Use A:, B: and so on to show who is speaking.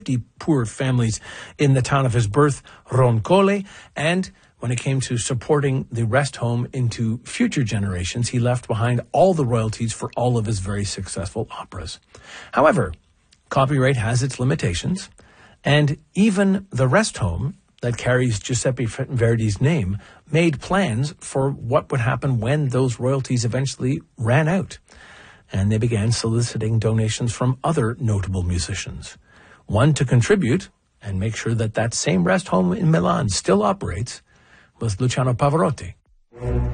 A: poor families in the town of his birth, Roncole, and when it came to supporting the rest home into future generations, he left behind all the royalties for all of his very successful operas. However, copyright has its limitations, and even the rest home that carries Giuseppe Verdi's name made plans for what would happen when those royalties eventually ran out. And they began soliciting donations from other notable musicians. One to contribute and make sure that that same rest home in Milan still operates was Luciano Pavarotti.